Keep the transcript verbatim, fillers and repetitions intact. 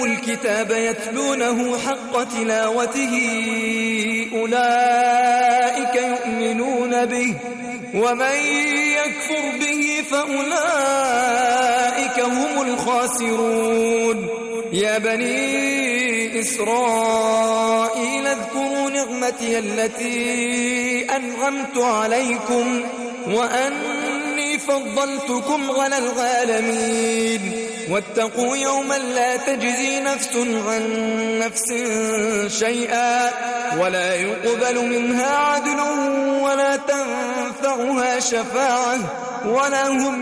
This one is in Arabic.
الكتاب يتلونه حق تلاوته أولئك يؤمنون به ومن يكفر به فأولئك هم الخاسرون يا بني إسرائيل اذكروا نعمتي التي أنعمت عليكم وأني فضلتكم على العالمين واتقوا يوما لا تجزي نفس عن نفس شيئا ولا يقبل منها عدل ولا تنفعها شفاعة ولا هم